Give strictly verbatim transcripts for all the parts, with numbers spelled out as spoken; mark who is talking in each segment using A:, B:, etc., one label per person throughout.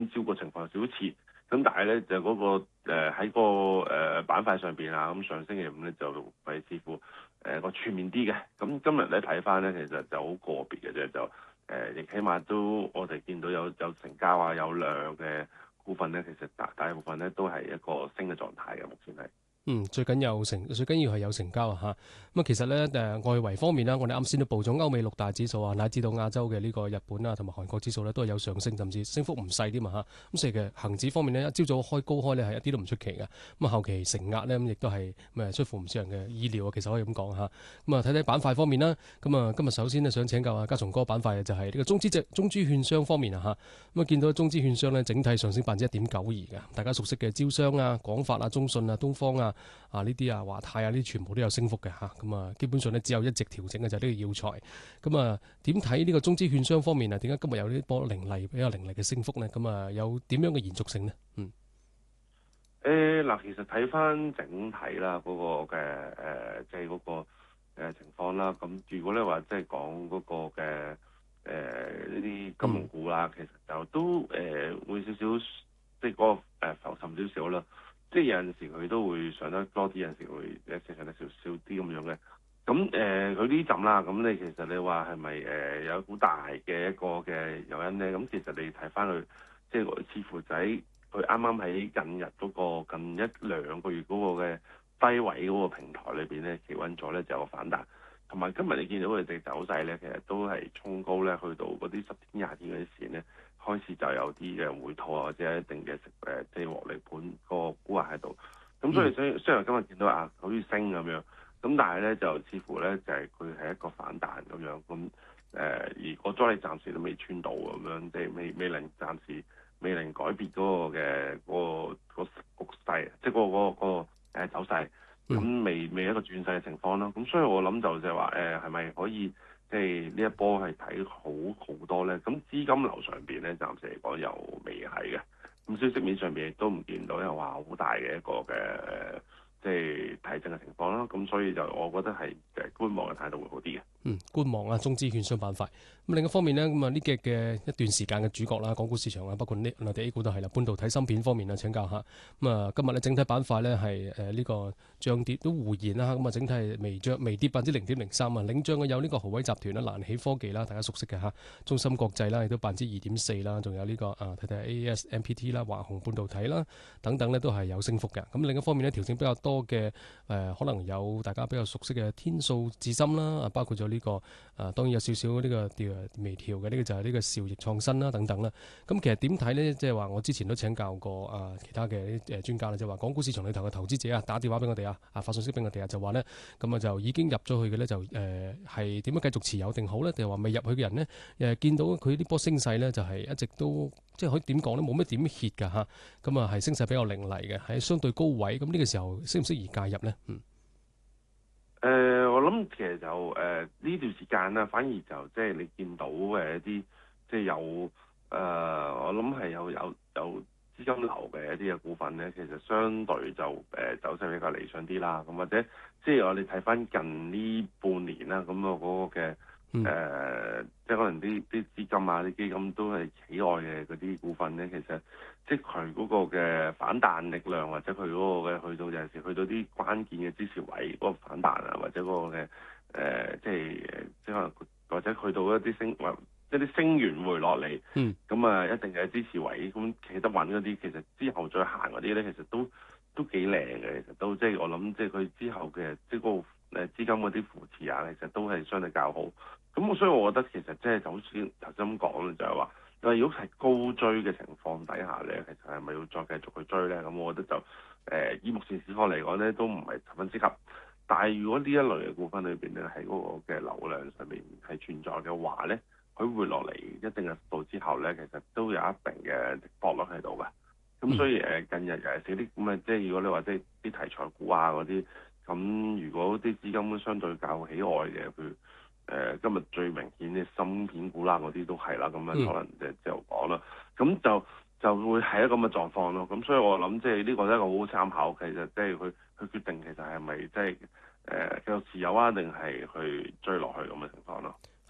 A: 朝個情況有少少似，咁但係咧就嗰、個喺、呃、個誒、呃、板塊上邊啊，咁上星期五咧就係似乎誒個、呃、全面啲嘅，咁今日咧睇翻咧其實就好個別嘅啫，就誒亦、呃、起碼都我哋見到有有成交啊有量嘅股份咧，其實大大部分咧都係一個升嘅狀態嘅，目前係。
B: 嗯，最緊有成，最緊要係有成交啊嚇。咁啊，其實咧誒、呃、外圍方面啦，我哋啱先都報咗歐美六大指數啊，乃至到亞洲嘅呢個日本啊同埋韓國指數咧，都係有上升，甚至升幅唔細啲嘛嚇。咁所以嘅恆指方面呢，一朝早開高開咧係一啲都唔出奇嘅。咁啊後期承壓呢，咁亦都係誒出乎唔少人嘅意料啊。其實可以咁講嚇。咁啊睇睇板塊方面啦。咁啊今日首先呢，想請教啊家松哥板塊嘅就係呢個中資隻中資券商方面啊嚇。咁啊見到中資券商呢，整體上升百分之一點九二嘅，大家熟悉嘅招商啊、廣發啊、中信啊、東方啊。啊！呢啲啊，華泰啊，呢啲全部都有升幅嘅嚇。咁啊，基本上咧只有一直調整嘅就係呢個耀才。咁啊，點睇呢個中資券商方面啊？點解今日有呢波凌厲比較凌厲嘅升幅呢？咁啊，有點樣嘅延續性呢？嗯。
A: 誒嗱，其實睇翻整體啦，嗰、嗰個嘅誒，即係嗰個誒情況啦。咁如果你話即係講嗰個嘅誒呢啲金融股啦，其實就都誒、呃、會少少，即係嗰個誒浮沉少少啦。即係有陣時佢都會上得多啲，有陣時會誒上得少少啲咁樣嘅。咁誒佢呢陣啦，咁你其實你話係咪誒有好大嘅一個嘅誘因咧？咁其實你睇翻佢，即係似乎仔佢啱啱喺近日嗰個近一兩個月嗰個嘅低位嗰個平台裏邊咧企穩咗咧，就有個反彈。同埋今日你見到佢哋走勢咧，其實都係衝高咧，去到嗰啲十天、廿天嗰啲線咧。開始就有啲嘅回吐啊，或者一定嘅食誒即係獲利盤個沽壓喺度。咁所以雖雖然今日見到啊好似升咁樣，咁但係咧就似乎咧就係佢係一個反彈咁樣。咁誒、呃、而個阻力暫時都未穿到咁樣，即係未未能暫時未能改變嗰個嘅嗰、嗰個、嗰個局勢，即係嗰、嗰個嗰、嗰個嗰個誒走勢。咁未未一個轉勢嘅情況咯。咁所以我諗就就係話誒係咪可以？即係呢一波係睇好好多咧，咁資金流上邊咧，暫時嚟講又未係嘅。咁消息面上邊亦都唔見到有話好大嘅一個嘅即係提振嘅情況啦。咁所以就我覺得係誒觀望嘅態度會好啲嘅。
B: 嗯，觀望啊，中資券商板塊。咁另一方面呢，咁啊呢幾日嘅一段時間嘅主角啦，港股市場啊，包括呢內地 A 股都係啦，半導體芯片方面啊，請教下。咁啊，今日咧整體板塊呢係誒呢個漲跌都互現啦。咁啊，整體係微漲微跌百分之零點零三啊。領漲嘅有呢個豪威集團啦、蘭喜科技啦，大家熟悉嘅嚇，中芯國際啦，亦都百分之二點四啦，仲有呢個啊睇睇 A S M P T 啦、華虹半導體啦等等呢都係有升幅嘅。咁另一方面呢，調整比較多嘅誒，可能有大家比較熟悉嘅天素智深啦，啊包括咗。呢、這個啊當然有少少呢個調微調嘅，呢、這個就係呢個兆易創新啦等等啦。咁其實點睇呢？即係話我之前都請教過啊其他嘅誒專家啦，就話、是、港股市場裏頭嘅投資者啊打電話俾我哋啊，啊發信息俾我哋啊，就話呢，咁啊就已經入咗去嘅呢，就誒係點樣繼續持有定好呢？定係話未入去嘅人呢？誒見到佢呢波升勢呢，就係一直都即係可以點講呢？冇乜點歇㗎嚇。咁啊係升勢比較凌厲嘅，喺相對高位。咁呢個時候適唔適宜介入呢？嗯。
A: 誒、呃，我諗其實就誒呢、呃、段時間啦，反而就即係你見到誒一啲即係有誒、呃，我諗係有有有資金流嘅一啲嘅股份咧，其實相對就誒、呃、走勢比較理想啲啦。咁或者即係我哋睇翻近呢半年啦，咁啊嗰個嘅誒、呃，即係可能啲啲資金啊、啲基金都係喜愛嘅嗰啲股份咧，其實即係佢嗰個嘅反彈力量，或者佢嗰個嘅去到有陣時去到啲關鍵嘅支持位嗰個反彈啊，或者嗰個嘅誒、呃，即係即係可能或者去到一啲升或即係啲升完回落嚟，咁、嗯、啊一定係支持位，咁企得穩嗰啲，其實之後再行嗰啲咧，其實都都幾靚嘅，其實都即係我諗，即係佢之後嘅即係嗰個誒資金嗰啲扶持啊，其實都係相對較好。咁所以我覺得其實即係就好似頭先咁講咧，就係話。如果係高追嘅情況底下咧，其實係咪要再繼續去追咧？咁我覺得就誒、呃，以目前市況嚟講咧，都唔係十分適合。但係如果呢一類嘅股份裏邊咧，喺嗰個嘅流量上面係存在嘅話咧，佢回落嚟一定嘅幅度之後咧，其實都有一定嘅波率喺度嘅。咁所以誒，近日又係少啲咁啊，即係如果你話即係啲題材股啊嗰啲，咁如果啲資金相對較喜愛嘅，譬如誒、呃、今日最明顯嘅芯片股啦，嗰啲都係啦，咁樣可能即係就講啦，咁就就會係一個咁嘅狀況咯。咁所以我諗即係呢個都係一個好好參考，其實即係佢佢決定其實係咪即係誒繼續持有啊，定係去追落去咁嘅情況咯。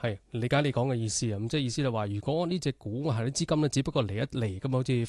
B: 係理解你講嘅意思啊，咁即係意思就話，如果呢隻股係啲資金咧，只不過嚟一嚟咁，好似